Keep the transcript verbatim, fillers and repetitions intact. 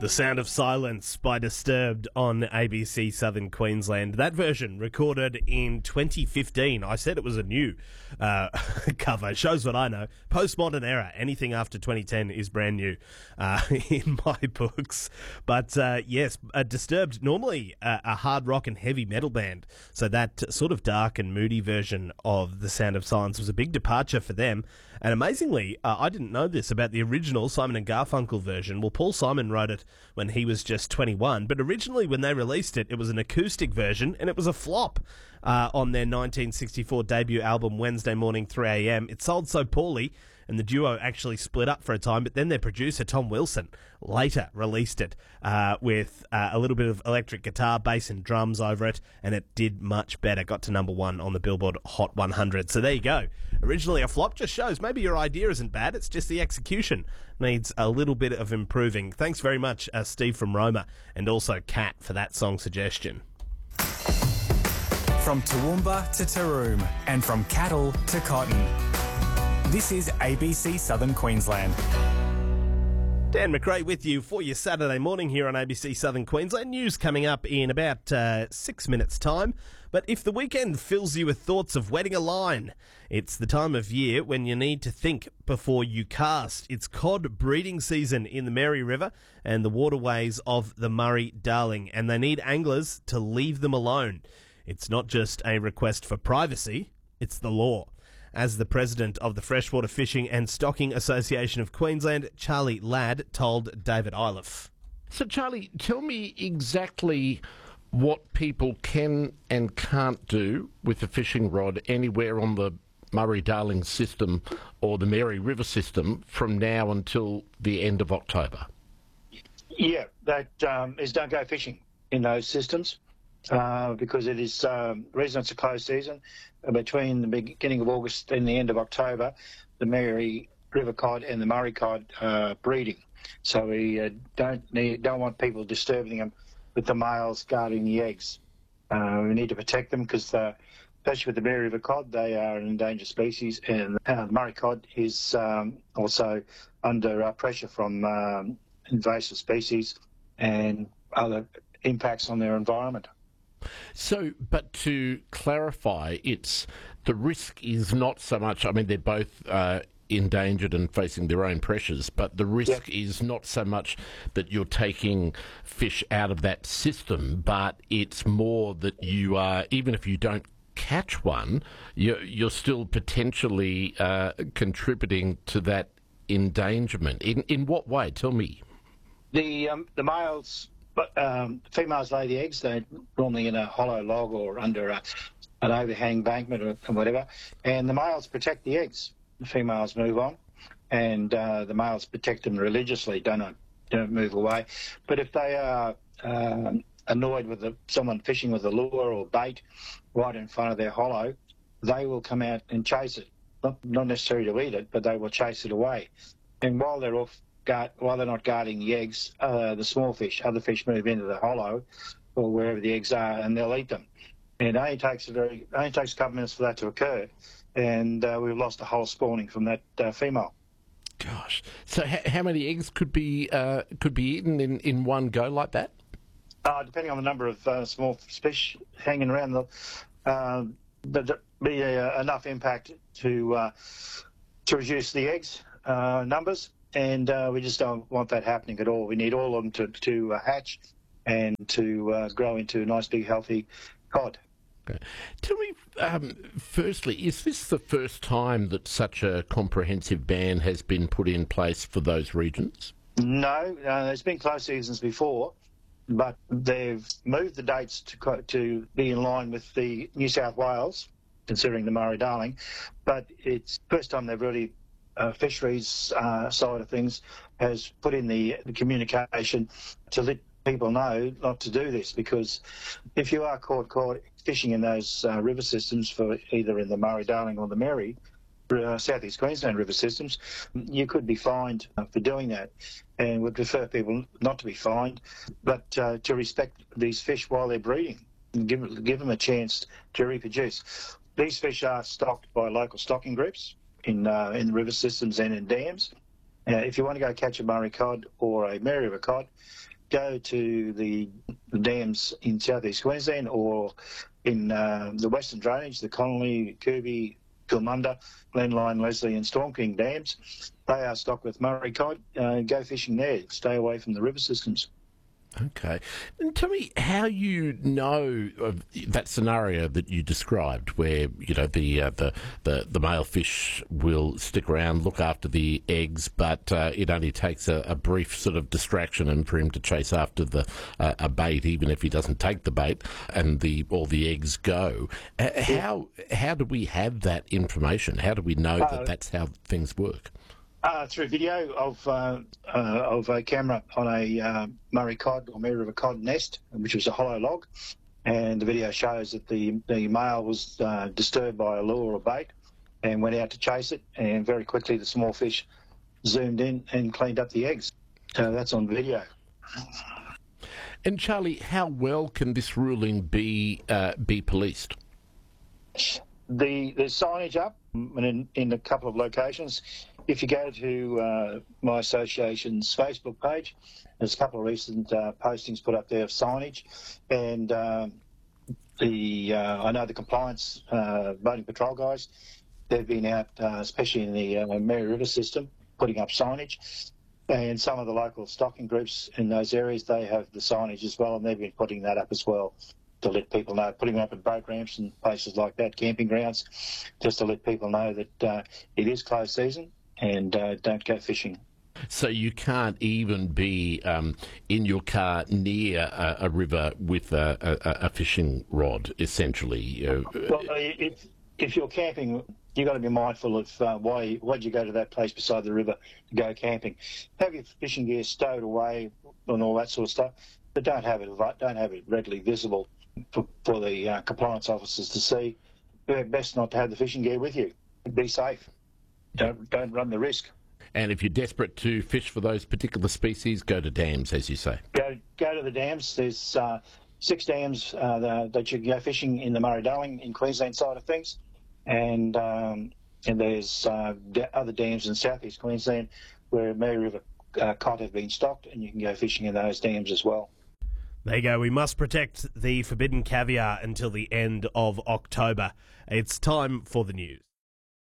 The Sound of Silence by Disturbed on A B C Southern Queensland. That version recorded in twenty fifteen. I said it was a new uh, cover. Shows what I know. Postmodern era. Anything after twenty ten is brand new uh, in my books. But uh, yes, uh, Disturbed, normally a, a hard rock and heavy metal band. So that sort of dark and moody version of The Sound of Silence was a big departure for them. And amazingly, uh, I didn't know this about the original Simon and Garfunkel version. Well, Paul Simon wrote it when he was just twenty-one, but originally when they released it, it was an acoustic version, and it was a flop uh, on their nineteen sixty-four debut album, Wednesday Morning three a m. It sold so poorly, and the duo actually split up for a time, but then their producer, Tom Wilson, later released it uh, with uh, a little bit of electric guitar, bass and drums over it, and it did much better. Got to number one on the Billboard Hot one hundred. So there you go. Originally a flop, just shows maybe your idea isn't bad, it's just the execution needs a little bit of improving. Thanks very much, uh, Steve from Roma, and also Kat for that song suggestion. From Toowoomba to Taroom, and from cattle to cotton. This is A B C Southern Queensland. Dan McRae with you for your Saturday morning here on A B C Southern Queensland. News coming up in about uh, six minutes' time. But if the weekend fills you with thoughts of wetting a line, it's the time of year when you need to think before you cast. It's cod breeding season in the Mary River and the waterways of the Murray-Darling, and they need anglers to leave them alone. It's not just a request for privacy, it's the law. As the president of the Freshwater Fishing and Stocking Association of Queensland, Charlie Ladd, told David Iliff. So, Charlie, tell me exactly what people can and can't do with a fishing rod anywhere on the Murray-Darling system or the Mary River system from now until the end of October. Yeah, that um, is don't go fishing in those systems. Uh, because it is, um, the reason it's a closed season, uh, between the beginning of August and the end of October, the Mary River cod and the Murray cod are breeding. So we uh, don't need, don't want people disturbing them with the males guarding the eggs. Uh, we need to protect them because, uh, especially with the Mary River cod, they are an endangered species, and uh, the Murray cod is um, also under uh, pressure from um, invasive species and other impacts on their environment. So, but to clarify, it's the risk is not so much, I mean, they're both uh, endangered and facing their own pressures, but the risk yep. is not so much that you're taking fish out of that system, but it's more that you are, even if you don't catch one, you're, you're still potentially uh, contributing to that endangerment. In, in what way? Tell me. The, um, the males... But um, females lay the eggs. They're normally in a hollow log or under a, an overhang embankment or, or whatever. And the males protect the eggs. The females move on, and uh, the males protect them religiously. Don't don't move away. But if they are uh, annoyed with the, someone fishing with a lure or bait right in front of their hollow, they will come out and chase it. Not not necessarily to eat it, but they will chase it away. And while they're off. Guard, while they're not guarding the eggs, uh, the small fish, other fish move into the hollow or wherever the eggs are, and they'll eat them. And it only takes a very, it only takes a couple of minutes for that to occur, and uh, we've lost a whole spawning from that uh, female. Gosh, so ha- how many eggs could be uh, could be eaten in, in one go like that? Uh, depending on the number of uh, small fish hanging around, the, uh, but there'd be uh, enough impact to uh, to reduce the eggs uh, numbers. And uh, we just don't want that happening at all. We need all of them to, to uh, hatch and to uh, grow into a nice, big, healthy cod. Okay. Tell me, um, firstly, is this the first time that such a comprehensive ban has been put in place for those regions? No, uh, there's been closed seasons before, but they've moved the dates to to be in line with the New South Wales, considering the Murray-Darling. But it's the first time they've really Uh, fisheries uh, side of things has put in the, the communication to let people know not to do this, because if you are caught caught fishing in those uh, river systems, for either in the Murray-Darling or the Mary, uh, South East Queensland river systems, you could be fined uh, for doing that, and would prefer people not to be fined, but uh, to respect these fish while they're breeding and give, give them a chance to reproduce. These fish are stocked by local stocking groups in uh, in the river systems and in dams. Uh, if you want to go catch a Murray cod or a Mary River cod, go to the dams in southeast Queensland or in uh, the Western Drainage, the Connolly, Kubi, Kilmunda, Glenline, Leslie and Storm King dams, they are stocked with Murray cod. Uh, go fishing there. Stay away from the river systems. Okay. And tell me how you know of that scenario that you described where, you know, the uh, the, the, the male fish will stick around, look after the eggs, but uh, it only takes a, a brief sort of distraction and for him to chase after the uh, a bait, even if he doesn't take the bait, and the all the eggs go. Uh, how, how do we have that information? How do we know Uh, that that's how things work? Uh, through video of uh, uh, of a camera on a uh, Murray cod or Mary River cod nest, which was a hollow log, and the video shows that the the male was uh, disturbed by a lure or bait, and went out to chase it, and very quickly the small fish zoomed in and cleaned up the eggs. So that's on video. And Charlie, how well can this ruling be uh, be policed? The there's signage up in, in a couple of locations. If you go to uh, my association's Facebook page, there's a couple of recent uh, postings put up there of signage, and um, the uh, I know the compliance uh, boating patrol guys, they've been out, uh, especially in the uh, Mary River system, putting up signage, and some of the local stocking groups in those areas, they have the signage as well, and they've been putting that up as well to let people know, putting them up at boat ramps and places like that, camping grounds, just to let people know that uh, it is closed season. And uh, don't go fishing. So you can't even be um, in your car near a, a river with a, a, a fishing rod, essentially. Uh, Well, if if you're camping, you've got to be mindful of uh, why why did you go to that place beside the river to go camping. Have your fishing gear stowed away and all that sort of stuff, but don't have it don't have it readily visible for, for the uh, compliance officers to see. Best not to have the fishing gear with you. Be safe. Don't don't run the risk. And if you're desperate to fish for those particular species, go to dams, as you say. Go go to the dams. There's uh, six dams uh, that, that you can go fishing in the Murray-Darling in Queensland side of things, and um, and there's uh, d- other dams in southeast Queensland where Mary River uh, cod have been stocked, and you can go fishing in those dams as well. There you go. We must protect the forbidden caviar until the end of October. It's time for the news.